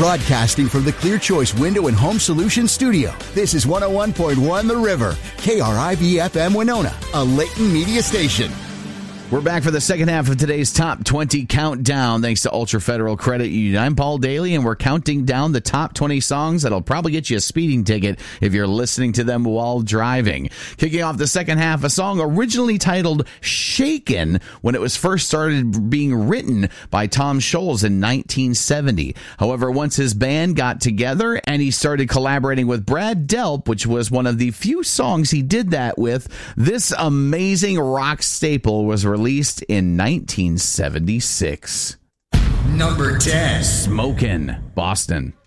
Broadcasting from the Clear Choice Window and Home Solutions studio, this is 101.1 The River, KRIV-FM Winona, a Layton media station. We're back for the second half of today's Top 20 Countdown, thanks to Ultra Federal Credit Union. I'm Paul Daly, and we're counting down the top 20 songs that'll probably get you a speeding ticket if you're listening to them while driving. Kicking off the second half, a song originally titled Shaken when it was first started being written by Tom Scholz in 1970. However, once his band got together and he started collaborating with Brad Delp, which was one of the few songs he did that with, this amazing rock staple was released in 1976. Number 10. Smokin', Boston.